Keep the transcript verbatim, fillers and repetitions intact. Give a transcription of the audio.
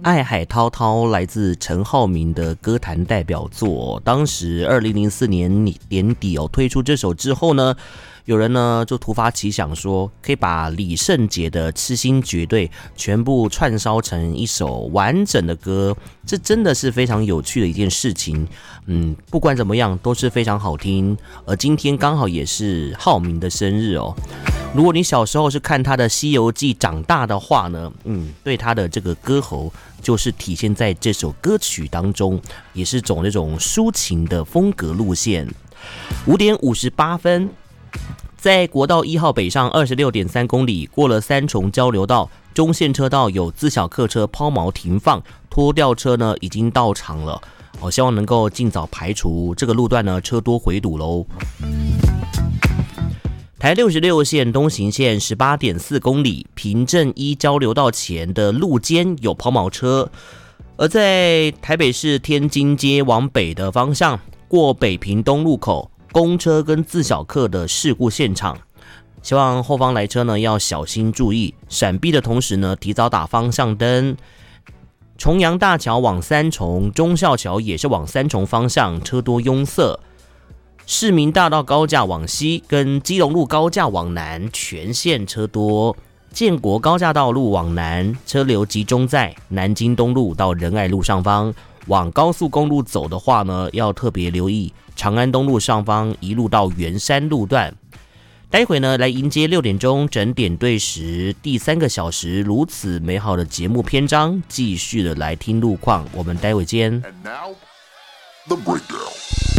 爱海滔滔来自陈浩民的歌坛代表作，当时二零零四年年底哦推出这首之后呢，有人呢就突发奇想说，可以把李圣杰的《痴心绝对》全部串烧成一首完整的歌，这真的是非常有趣的一件事情。嗯，不管怎么样都是非常好听。而今天刚好也是浩民的生日哦。如果你小时候是看他的《西游记》长大的话呢，嗯，对他的这个歌喉就是体现在这首歌曲当中，也是走那种抒情的风格路线。五点五十八分。在国道一号北上二十六点三公里，过了三重交流道，中线车道有自小客车抛锚停放，拖吊车呢已经到场了。我、哦、希望能够尽早排除这个路段呢车多回堵喽。台六十六线东行线十八点四公里，平镇一交流道前的路肩有抛锚车，而在台北市天津街往北的方向，过北平东路口，公车跟自小客的事故现场，希望后方来车呢要小心注意，闪避的同时呢提早打方向灯。重阳大桥往三重，忠孝桥也是往三重方向，车多拥塞。市民大道高架往西跟基隆路高架往南全线车多。建国高架道路往南车流集中在南京东路到仁爱路上方，往高速公路走的话呢，要特别留意长安东路上方一路到圆山路段。待会呢，来迎接六点钟整点对时第三个小时如此美好的节目篇章，继续的来听路况，我们待会见。 And now, the breakdown.